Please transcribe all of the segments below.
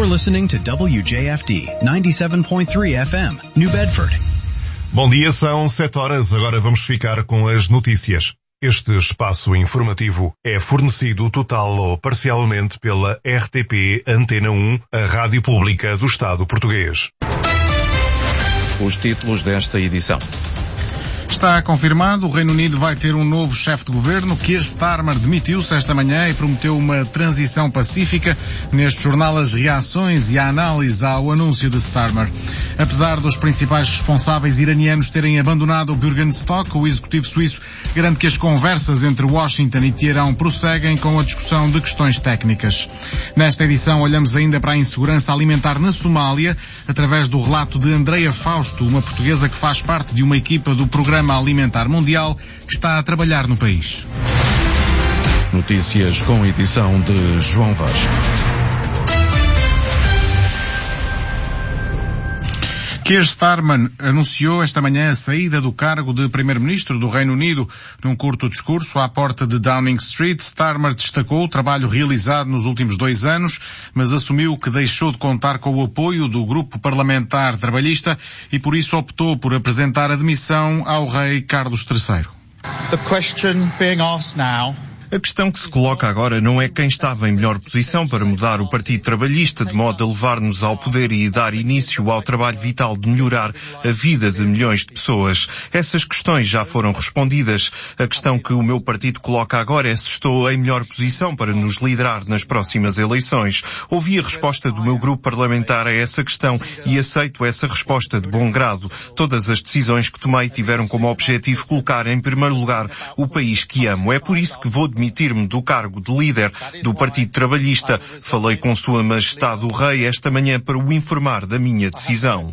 listening to WJFD 97.3 FM, New Bedford. Bom dia, são 7 horas. Agora vamos ficar com as notícias. Este espaço informativo é fornecido total ou parcialmente pela RTP Antena 1, a rádio pública do Estado português. Os títulos desta edição. Está confirmado, o Reino Unido vai ter um novo chefe de governo. Keir Starmer demitiu-se esta manhã e prometeu uma transição pacífica. Neste jornal, as reações e a análise ao anúncio de Starmer. Apesar dos principais responsáveis iranianos terem abandonado o Bürgenstock, o executivo suíço garante que as conversas entre Washington e Teherão prosseguem com a discussão de questões técnicas. Nesta edição, olhamos ainda para a insegurança alimentar na Somália, através do relato de Andreia Fausto, uma portuguesa que faz parte de uma equipa do Programa Alimentar Mundial que está a trabalhar no país. Notícias com edição de João Vaz. Keir Starmer anunciou esta manhã a saída do cargo de Primeiro-Ministro do Reino Unido. Num curto discurso à porta de Downing Street, Starmer destacou o trabalho realizado nos últimos 2 anos, mas assumiu que deixou de contar com o apoio do grupo parlamentar trabalhista e por isso optou por apresentar a demissão ao rei Carlos III. The question being asked now. A questão que se coloca agora não é quem estava em melhor posição para mudar o Partido Trabalhista de modo a levar-nos ao poder e dar início ao trabalho vital de melhorar a vida de milhões de pessoas. Essas questões já foram respondidas. A questão que o meu partido coloca agora é se estou em melhor posição para nos liderar nas próximas eleições. Ouvi a resposta do meu grupo parlamentar a essa questão e aceito essa resposta de bom grado. Todas as decisões que tomei tiveram como objetivo colocar em primeiro lugar o país que amo. É por isso que vou demitir-me do cargo de líder do Partido Trabalhista. Falei com Sua Majestade o Rei esta manhã para o informar da minha decisão.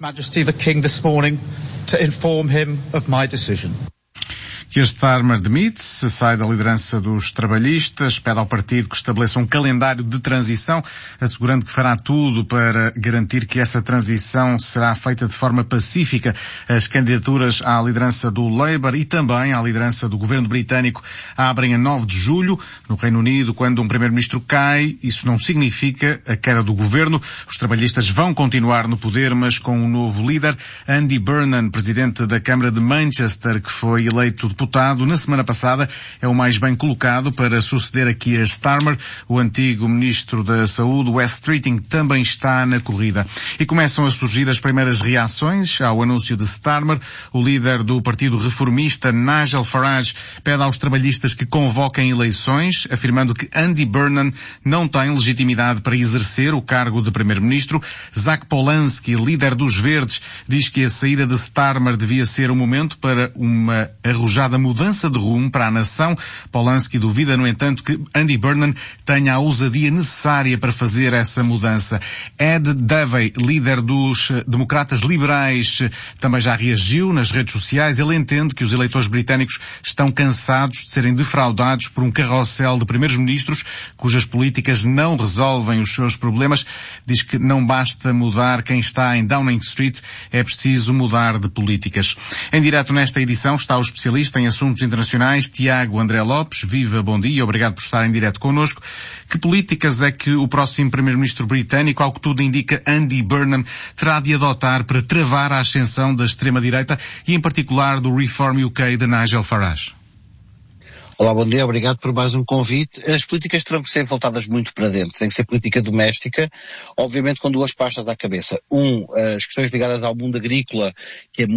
Keir Starmer demite-se, sai da liderança dos trabalhistas, pede ao partido que estabeleça um calendário de transição, assegurando que fará tudo para garantir que essa transição será feita de forma pacífica. As candidaturas à liderança do Labour e também à liderança do governo britânico abrem a 9 de julho. No Reino Unido, quando um primeiro-ministro cai, isso não significa a queda do governo. Os trabalhistas vão continuar no poder, mas com um novo líder, Andy Burnham, presidente da Câmara de Manchester, que foi eleito deputado na semana passada, é o mais bem colocado para suceder a Keir Starmer. O antigo ministro da Saúde, Wes Streeting, também está na corrida. E começam a surgir as primeiras reações ao anúncio de Starmer. O líder do Partido Reformista, Nigel Farage, pede aos trabalhistas que convoquem eleições, afirmando que Andy Burnham não tem legitimidade para exercer o cargo de primeiro-ministro. Zach Polanski, líder dos Verdes, diz que a saída de Starmer devia ser o momento para uma arrojada mudança de rumo para a nação. Polanski duvida, no entanto, que Andy Burnham tenha a ousadia necessária para fazer essa mudança. Ed Davey, líder dos democratas liberais, também já reagiu nas redes sociais. Ele entende que os eleitores britânicos estão cansados de serem defraudados por um carrossel de primeiros-ministros cujas políticas não resolvem os seus problemas. Diz que não basta mudar quem está em Downing Street, é preciso mudar de políticas. Em direto nesta edição está o especialista em assuntos internacionais, Tiago André Lopes. Viva, bom dia, obrigado por estar em direto connosco. Que políticas é que o próximo primeiro-ministro britânico, ao que tudo indica, Andy Burnham, terá de adotar para travar a ascensão da extrema-direita e, em particular, do Reform UK de Nigel Farage? Olá, bom dia, obrigado por mais um convite. As políticas terão que ser voltadas muito para dentro, tem que ser política doméstica, obviamente com 2 pastas à cabeça. As questões ligadas ao mundo agrícola, que é